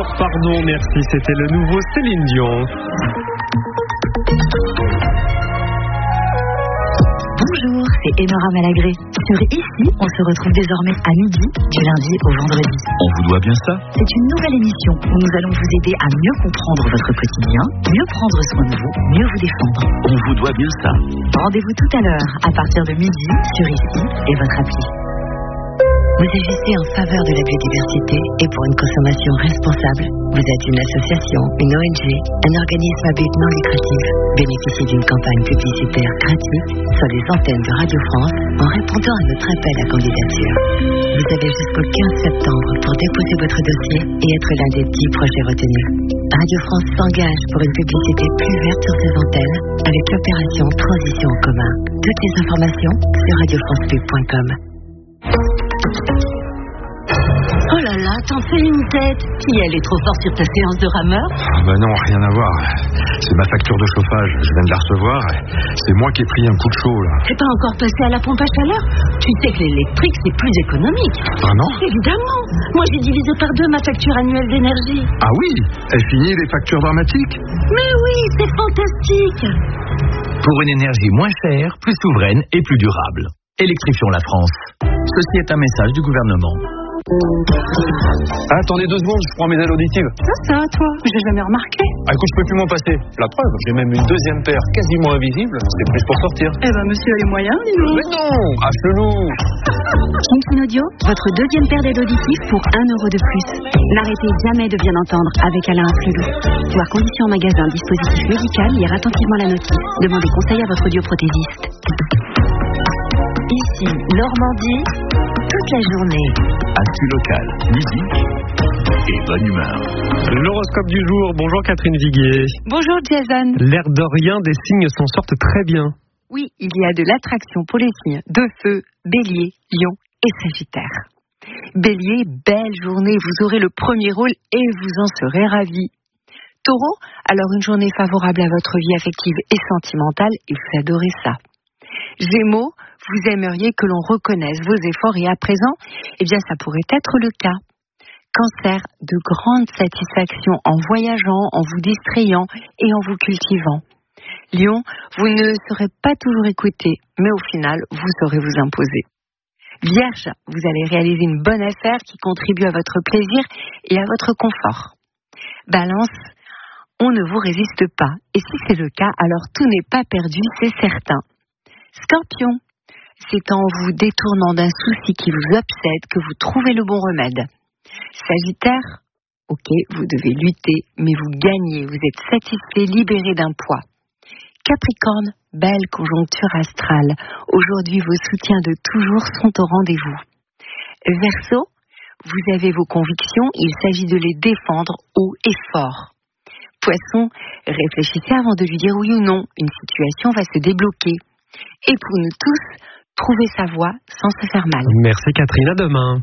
pardon, merci, c'était le nouveau Céline Dion. Bonjour, c'est Enora Malagré. Sur Ici, on se retrouve désormais à midi, du lundi au vendredi. On vous doit bien ça. C'est une nouvelle émission où nous allons vous aider à mieux comprendre votre quotidien, mieux prendre soin de vous, mieux vous défendre. On vous doit bien ça. Rendez-vous tout à l'heure, à partir de midi, sur Ici et votre appli. Vous agissez en faveur de la biodiversité et pour une consommation responsable. Vous êtes une association, une ONG, un organisme à but non lucratif. Bénéficiez d'une campagne publicitaire gratuite sur les antennes de Radio France en répondant à notre appel à candidature. Vous avez jusqu'au 15 septembre pour déposer votre dossier et être l'un des 10 projets retenus. Radio France s'engage pour une publicité plus verte sur ses antennes avec l'opération Transition en commun. Toutes les informations sur radiofrancep.com. Oh là là, t'en fais une tête. Qui elle est trop forte sur ta séance de rameur? Bah non, rien à voir. C'est ma facture de chauffage. Je viens de la recevoir. C'est moi qui ai pris un coup de chaud là. C'est pas encore passé à la pompe à chaleur? Tu sais que l'électrique c'est plus économique. Ah non? Évidemment. Moi j'ai divisé par 2 ma facture annuelle d'énergie. Ah oui? Elle finit les factures dramatiques? Mais oui, c'est fantastique. Pour une énergie moins chère, plus souveraine et plus durable. Électrifions la France. Ceci est un message du gouvernement. Attendez 2 secondes, je prends mes ailes auditives. Ça, toi, j'ai jamais remarqué. Ah écoute, je peux plus m'en passer. La preuve, j'ai même une 2e paire quasiment invisible. C'est plus pour sortir. Eh ben, monsieur a les moyens, dis donc. Mais non, à chelou. Kinkin Audio, votre 2e paire d'aides auditives pour 1 euro de plus. N'arrêtez jamais de bien entendre avec Alain Flelou. Voir conditions en magasin, dispositif médical, lire attentivement la notice. Demandez conseil à votre audioprothésiste. Ici, Normandie, toute la journée. Actu locale, musique et bonne humeur. L'horoscope du jour, bonjour Catherine Viguier. Bonjour, Jason. L'air de rien, des signes s'en sortent très bien. Oui, il y a de l'attraction pour les signes de feu, Bélier, Lion et Sagittaire. Bélier, belle journée, vous aurez le premier rôle et vous en serez ravis. Taureau, alors une journée favorable à votre vie affective et sentimentale et vous adorez ça. Gémeaux, vous aimeriez que l'on reconnaisse vos efforts et à présent, eh bien ça pourrait être le cas. Cancer, de grandes satisfactions en voyageant, en vous distrayant et en vous cultivant. Lion, vous ne serez pas toujours écouté, mais au final, vous saurez vous imposer. Vierge, vous allez réaliser une bonne affaire qui contribue à votre plaisir et à votre confort. Balance, on ne vous résiste pas. Et si c'est le cas, alors tout n'est pas perdu, c'est certain. Scorpion, c'est en vous détournant d'un souci qui vous obsède que vous trouvez le bon remède. Sagittaire, ok, vous devez lutter, mais vous gagnez, vous êtes satisfait, libéré d'un poids. Capricorne, belle conjoncture astrale. Aujourd'hui, vos soutiens de toujours sont au rendez-vous. Verseau, vous avez vos convictions, il s'agit de les défendre haut et fort. Poisson, réfléchissez avant de lui dire oui ou non, une situation va se débloquer. Et pour nous tous, trouver sa voie sans se faire mal. Merci Catherine, à demain.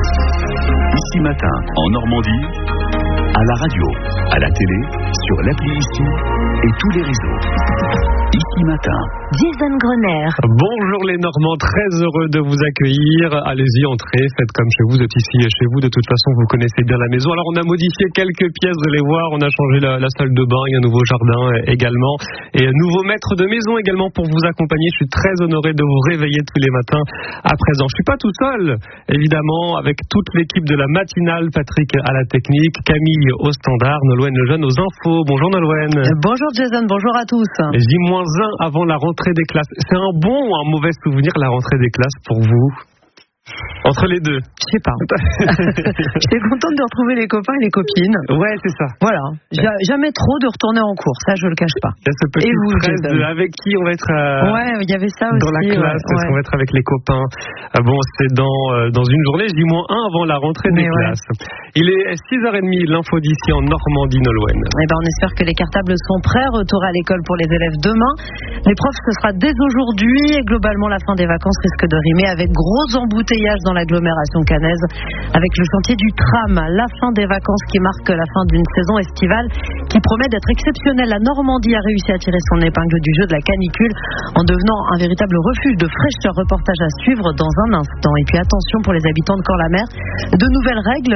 Ici matin, en Normandie, à la radio, à la télé, sur l'appli Ici et tous les réseaux. Ici matin. Jason Grener. Bonjour les Normands, très heureux de vous accueillir. Allez-y, entrez, faites comme chez vous, vous êtes ici chez vous. De toute façon, vous connaissez bien la maison. Alors, on a modifié quelques pièces, vous allez voir. On a changé la salle de bain, il y a un nouveau jardin également. Et un nouveau maître de maison également pour vous accompagner. Je suis très honoré de vous réveiller tous les matins à présent. Je suis pas tout seul, évidemment, avec toute l'équipe de la matinale. Patrick à la technique, Camille au standard, Nolwenn Lejeune aux infos. Bonjour Nolwenn. Bonjour Jason, bonjour à tous. J-1 avant la rentrée des classes. C'est un bon ou un mauvais souvenir, la rentrée des classes pour vous? Entre les deux. Je sais pas. J'étais contente de retrouver les copains et les copines. Ouais, c'est ça. Voilà. Jamais trop de retourner en cours, ça je le cache pas. Il y a ce petit stress de avec qui on va être ouais, il y avait ça aussi. Dans la classe, est-ce qu'on va être avec les copains? Bon, c'est dans une journée, je dis -1 avant la rentrée des classes. Il est 6h30, l'info d'ici en Normandie, Nolwenn. Eh ben, on espère que les cartables sont prêts. Retour à l'école pour les élèves demain. Les profs, ce sera dès aujourd'hui et globalement la fin des vacances risque de rimer avec gros embouteillages dans l'agglomération cannaise avec le chantier du tram. La fin des vacances qui marque la fin d'une saison estivale qui promet d'être exceptionnelle. La Normandie a réussi à tirer son épingle du jeu de la canicule en devenant un véritable refuge de fraîcheur. Reportage à suivre dans un instant. Et puis attention pour les habitants de Corps-la-Mer, de nouvelles règles s'appliquent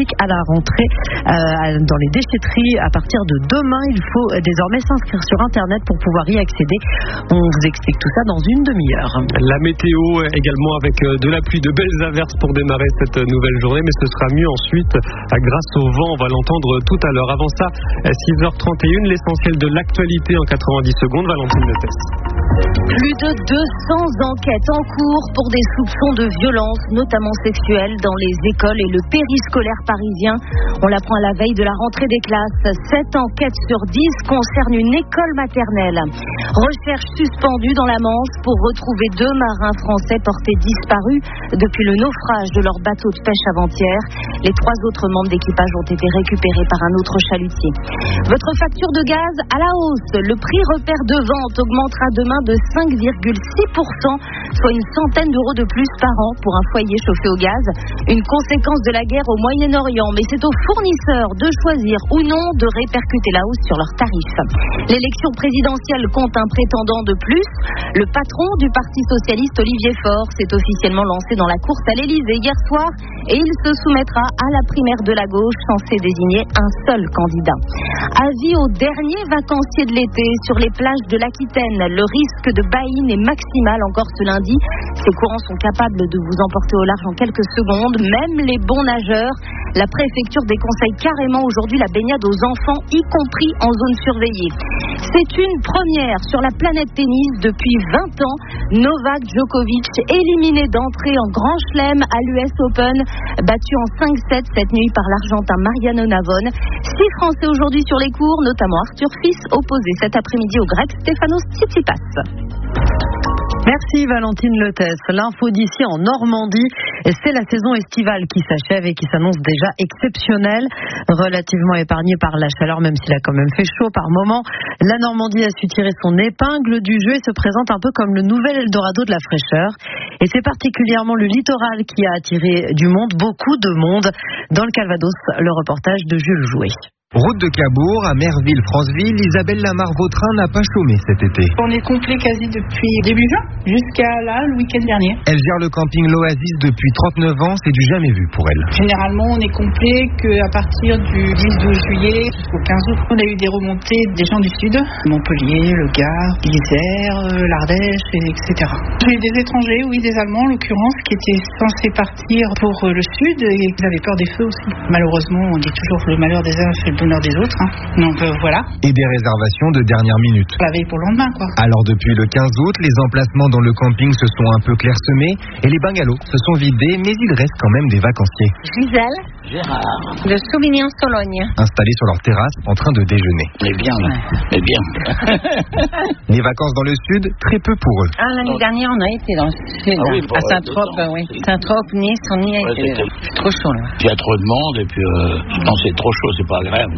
plastique à la rentrée dans les déchetteries à partir de demain. Il faut désormais s'inscrire sur Internet pour pouvoir y accéder. On vous explique tout ça dans une demi-heure. La météo également avec de la pluie, de belles averses pour démarrer cette nouvelle journée, mais ce sera mieux ensuite grâce au vent. On va l'entendre tout à l'heure. Avant ça, 6h31, l'essentiel de l'actualité en 90 secondes. Valentine Letes. Plus de 200 enquêtes en cours pour des soupçons de violence, notamment sexuelles, dans les écoles et le périscolaire parisien. On l'apprend à la veille de la rentrée des classes. 7 enquêtes sur 10 concernent une école maternelle. Recherche suspendue dans la Manche pour retrouver 2 marins français portés disparus depuis le naufrage de leur bateau de pêche avant-hier. Les 3 autres membres d'équipage ont été récupérés par un autre chalutier. Votre facture de gaz à la hausse. Le prix repère de vente augmentera demain de 5,6%, soit une centaine d'euros de plus par an pour un foyer chauffé au gaz. Une conséquence de la guerre au Moyen-Orient, mais c'est aux fournisseurs de choisir ou non de répercuter la hausse sur leurs tarifs. L'élection présidentielle compte un prétendant de plus. Le patron du Parti socialiste, Olivier Faure, s'est officiellement lancé dans la course à l'Élysée hier soir et il se soumettra à la primaire de la gauche censée désigner un seul candidat. Avis aux derniers vacanciers de l'été sur les plages de l'Aquitaine. Le risque de baïne est maximal encore ce lundi. Ces courants sont capables de vous emporter au large en quelques secondes, même les bons nageurs. La préfecture déconseille carrément aujourd'hui la baignade aux enfants, y compris en zone surveillée. C'est une première sur la planète tennis depuis 20 ans. Novak Djokovic éliminé d'entrée en Grand Chelem à l'US Open, battu en 5-7 cette nuit par l'Argentin Mariano Navone. 6 Français aujourd'hui sur les cours, notamment Arthur Fils, opposé cet après-midi au Grec Stefanos Tsitsipas. Merci Valentine Letes. L'info d'ici en Normandie, c'est la saison estivale qui s'achève et qui s'annonce déjà exceptionnelle, relativement épargnée par la chaleur, même s'il a quand même fait chaud par moment. La Normandie a su tirer son épingle du jeu et se présente un peu comme le nouvel Eldorado de la fraîcheur. Et c'est particulièrement le littoral qui a attiré du monde, beaucoup de monde. Dans le Calvados, le reportage de Jules Jouet. Route de Cabourg à Merville-Franceville, Isabelle Lamar-Vautrin n'a pas chômé cet été. On est complet quasi depuis début juin, jusqu'à là, le week-end dernier. Elle gère le camping L'Oasis depuis 39 ans, c'est du jamais vu pour elle. Généralement, on est complet qu'à partir du 10-12 juillet jusqu'au 15 août. On a eu des remontées des gens du sud, Montpellier, le Gard, l'Isère, l'Ardèche, etc. J'ai eu des étrangers, oui, des Allemands en l'occurrence, qui étaient censés partir pour le sud et ils avaient peur des feux aussi. Malheureusement, on dit toujours que le malheur des uns fait le bonheur des autres. Donc voilà. Et des réservations de dernière minute. La veille pour le lendemain, quoi. Alors depuis le 15 août, les emplacements dans le camping se sont un peu clairsemés et les bungalows se sont vidés, mais il reste quand même des vacanciers. Gisèle. Gérard. De Souvigny-en-Sologne. Installés sur leur terrasse en train de déjeuner. Mais bien, mais bien. Les vacances dans le sud, très peu pour eux. L'année dernière, on a été dans le sud, à Saint-Trope, oui. Saint-Trope, Nice, on y a été. C'est trop chaud, là. Il y a trop de monde et puis, non, c'est trop chaud, c'est pas agréable.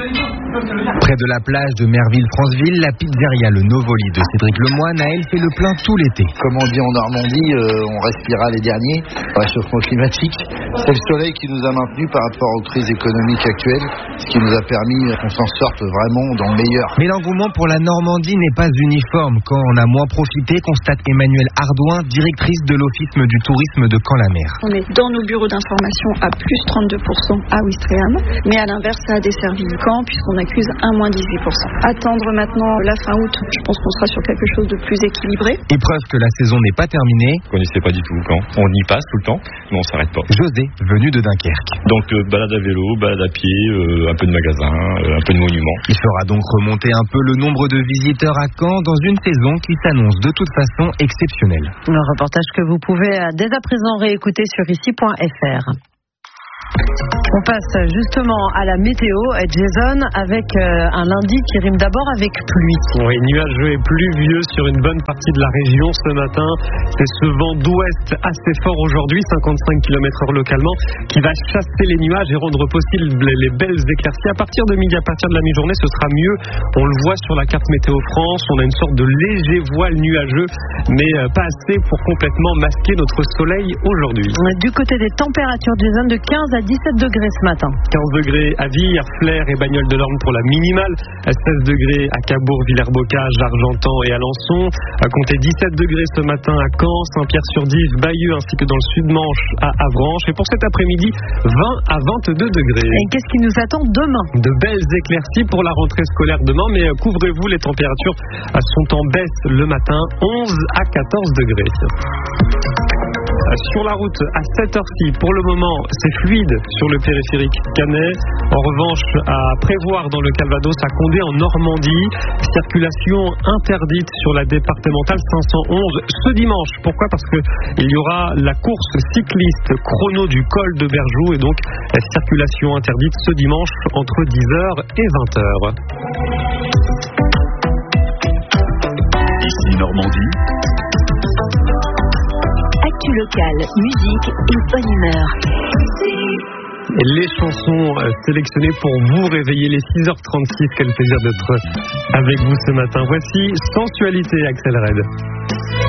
Près de la plage de Merville-Franceville, la pizzeria Le Novoli de Cédric Lemoine a, elle, fait le plein tout l'été. Comme on dit en Normandie, on respirera les derniers, réchauffement climatique. C'est le soleil qui nous a maintenus par rapport aux crises économiques actuelles, ce qui nous a permis qu'on s'en sorte vraiment dans le meilleur. Mais l'engouement pour la Normandie n'est pas uniforme. Quand on a moins profité, constate Emmanuelle Ardouin, directrice de l'Office du tourisme de Caen-la-Mer. On est dans nos bureaux d'information à plus 32% à Ouistreham, mais à l'inverse, ça a desservi Caen puisqu'on accuse un moins 18%. Attendre maintenant la fin août, je pense qu'on sera sur quelque chose de plus équilibré. Et preuve que la saison n'est pas terminée. On ne connaissait pas du tout Caen. On y passe tout le temps, mais on ne s'arrête pas. José, venu de Dunkerque. Donc balade à vélo, balade à pied, un peu de magasins, un peu de monuments. Il fera donc remonter un peu le nombre de visiteurs à Caen dans une saison qui s'annonce de toute façon exceptionnelle. Un reportage que vous pouvez dès à présent réécouter sur ici.fr. On passe justement à la météo, Jason, avec un lundi qui rime d'abord avec pluie. Oui, nuageux et pluvieux sur une bonne partie de la région ce matin. C'est ce vent d'ouest assez fort aujourd'hui, 55 km/h localement, qui va chasser les nuages et rendre possible les belles éclaircies. À partir de midi, à partir de la mi-journée, ce sera mieux. On le voit sur la carte Météo France, on a une sorte de léger voile nuageux, mais pas assez pour complètement masquer notre soleil aujourd'hui. Du côté des températures, Jason, de 15 à 17 degrés degrés ce matin. 15 degrés à Vire, Flers et Bagnoles-de-l'Orne pour la minimale. 16 degrés à Cabourg, Villers-Bocage, Argentan et Alençon. À compter 17 degrés ce matin à Caen, Saint-Pierre-sur-Dive, Bayeux ainsi que dans le sud-Manche à Avranches. Et pour cet après-midi, 20 à 22 degrés. Et qu'est-ce qui nous attend demain? De belles éclaircies pour la rentrée scolaire demain, mais couvrez-vous, les températures sont en baisse le matin, 11 à 14 degrés. Sur la route, à cette heure-ci, pour le moment, c'est fluide sur le périphérique Canet. En revanche, à prévoir dans le Calvados, à Condé, en Normandie, circulation interdite sur la départementale 511 ce dimanche. Pourquoi? Parce qu'il y aura la course cycliste chrono du col de Berjou et donc la circulation interdite ce dimanche entre 10h et 20h. Ici Normandie. Actu locale, musique et bonne humeur. Les chansons sélectionnées pour vous réveiller les 6h36. Quel plaisir d'être avec vous ce matin. Voici Sensualité, Axel Red.